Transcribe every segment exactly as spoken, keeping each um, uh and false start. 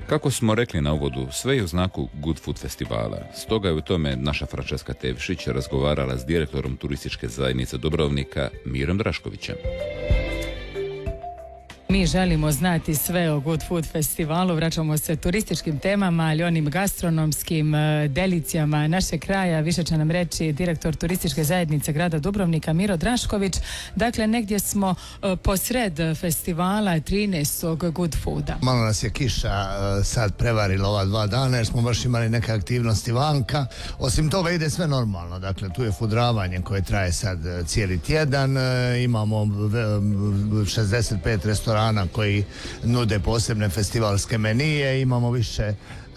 Kako smo rekli na uvodu, sve je u znaku Good Food festivala. Stoga je u tome naša Frančeska Tevšić razgovarala s direktorom turističke zajednice Dubrovnika Mirom Draškovićem. Mi želimo znati sve o Good Food festivalu, vraćamo se turističkim temama, ali onim gastronomskim delicijama našeg kraja. Više će nam reći direktor turističke zajednice grada Dubrovnika Miro Drašković. Dakle, negdje smo posred festivala trinaestog Good Fooda. Malo nas je kiša sad prevarila ova dva dana jer smo baš imali neke aktivnosti vanka. Osim toga ide sve normalno, dakle tu je fudravanje koje traje sad cijeli tjedan. Imamo šezdeset pet restorana koji nude posebne festivalske menije, imamo više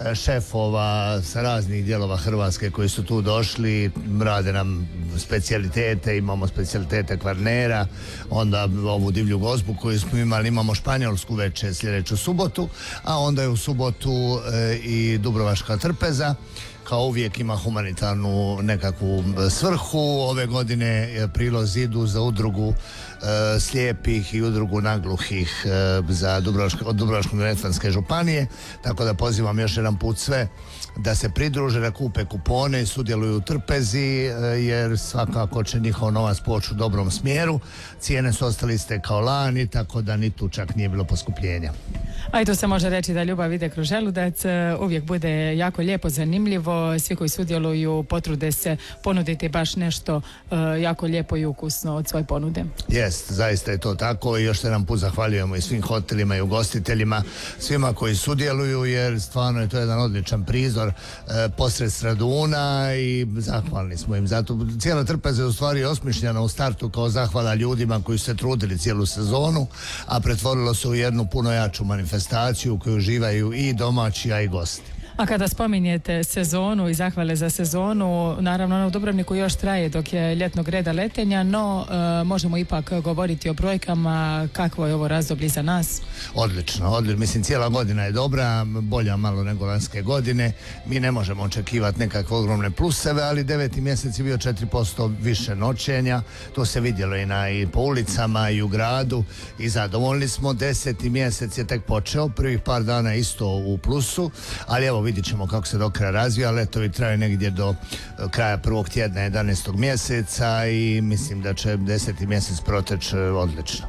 šefova sa raznih dijelova Hrvatske koji su tu došli, rade nam specijalitete, imamo specijalitete Kvarnera, onda ovu divlju gozbu koju smo imali, imamo španjolsku večer sljedeću subotu, a onda je u subotu e, i dubrovačka trpeza. Kao uvijek ima humanitarnu nekakvu svrhu. Ove godine prilozi idu za udrugu e, slijepih i udrugu nagluhih e, za Dubrovačke, od Dubrovačko-neretvanske županije, tako da pozivam još jedan put sve da se pridruže, da kupe kupone i sudjeluju u trpezi, e, jer svakako će njihov novac poći u dobrom smjeru. Cijene su ostale iste kao lani, tako da ni tu čak nije bilo poskupljenja. A i tu se može reći da ljubav ide kroz želudac, uvijek bude jako lijepo, zanimljivo, svi koji sudjeluju potrude se ponuditi baš nešto uh, jako lijepo i ukusno od svoje ponude. Jest, zaista je to tako i još jedan put zahvaljujemo i svim hotelima i ugostiteljima, svima koji sudjeluju, jer stvarno je to jedan odličan prizor uh, posred Straduna i zahvalni smo im. Zato cijela trpeza je u stvari osmišljena u startu kao zahvala ljudima koji su se trudili cijelu sezonu, a pretvorilo se u jednu puno jaču manifestaciju u kojoj uživaju i domaći, a i gosti. A kada spominjete sezonu i zahvale za sezonu, naravno ono u Dubrovniku još traje dok je ljetnog reda letenja, no e, možemo ipak govoriti o brojkama, kakvo je ovo razdoblje za nas? Odlično, odlično. Mislim, cijela godina je dobra, bolja malo nego lanjske godine. Mi ne možemo očekivati nekakve ogromne pluseve, ali deveti mjesec je bio četiri posto više noćenja. To se vidjelo i, na, i po ulicama i u gradu i zadovoljni smo. Deseti mjesec je tek počeo, prvih par dana isto u plusu, ali evo vidjet ćemo kako se do kraja razvija. Letovi traju negdje do kraja prvog tjedna jedanaestog mjeseca i mislim da će deseti mjesec proteći odlično.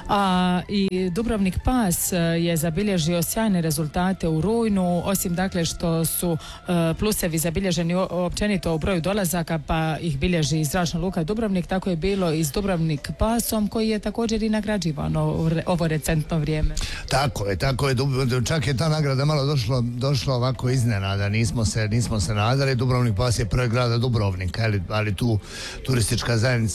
A i Dubrovnik Pas je zabilježio sjajne rezultate u rujnu, osim dakle što su uh, plusevi zabilježeni općenito u broju dolazaka, pa ih bilježi i Zračna luka Dubrovnik, tako je bilo i s Dubrovnik Pasom koji je također i nagrađivano u re, ovo recentno vrijeme. Tako je, tako je. Čak je ta nagrada malo došlo, došlo ovako iznenada, nismo se, nismo se nadali. Dubrovnik Pas je projekt grada Dubrovnika, ali, ali tu turistička zajednica